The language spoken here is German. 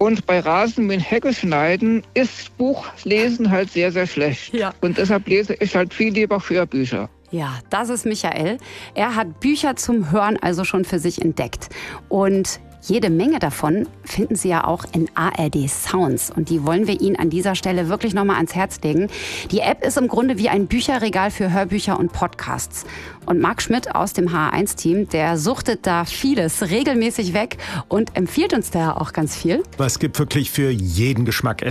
Und bei Rasenmähen, Hecke schneiden ist Buchlesen halt sehr, sehr schlecht. Ja. Und deshalb lese ich halt viel lieber Hörbücher. Ja, das ist Michael. Er hat Bücher zum Hören also schon für sich entdeckt. Und jede Menge davon finden Sie ja auch in ARD Sounds. Und die wollen wir Ihnen an dieser Stelle wirklich nochmal ans Herz legen. Die App ist im Grunde wie ein Bücherregal für Hörbücher und Podcasts. Und Marc Schmidt aus dem HR1-Team, der suchtet da vieles regelmäßig weg und empfiehlt uns da auch ganz viel. Es gibt wirklich für jeden Geschmack